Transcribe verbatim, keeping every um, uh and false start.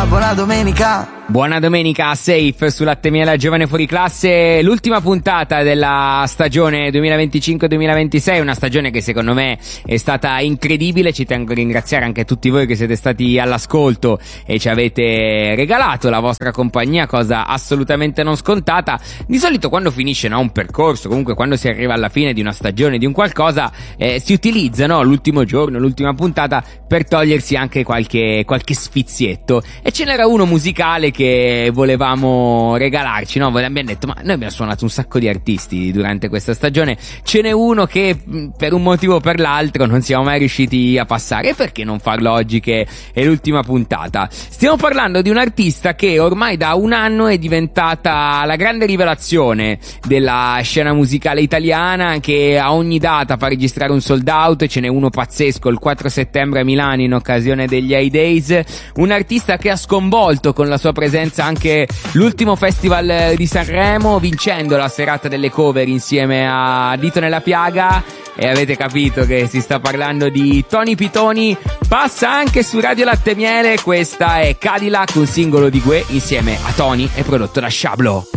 buona domenica. Buona domenica a Safe su Latte Miele Giovane Fuori Classe, l'ultima puntata della stagione duemilaventicinque duemilaventisei, una stagione che secondo me è stata incredibile. Ci tengo a ringraziare anche tutti voi che siete stati all'ascolto e ci avete regalato la vostra compagnia, cosa assolutamente non scontata. Di solito quando finisce, no, un percorso, comunque quando si arriva alla fine di una stagione, di un qualcosa, eh, si utilizza, no, l'ultimo giorno, l'ultima puntata per togliersi anche qualche, qualche sfizietto, e ce n'era uno musicale che volevamo regalarci, no? Abbiamo detto, ma noi abbiamo suonato un sacco di artisti durante questa stagione, ce n'è uno che per un motivo o per l'altro non siamo mai riusciti a passare, e perché non farlo oggi che è l'ultima puntata? Stiamo parlando di un artista che ormai da un anno è diventata la grande rivelazione della scena musicale italiana, che a ogni data fa registrare un sold out, e ce n'è uno pazzesco il quattro settembre a Milano in occasione degli A-Days, un artista che ha sconvolto con la sua presenza anche l'ultimo festival di Sanremo, vincendo la serata delle cover insieme a Dito nella Piaga, e avete capito che si sta parlando di Tony Pitoni. Passa anche su Radio Latte Miele, questa è Cadillac, un singolo di Gue insieme a Tony, e prodotto da Shablo.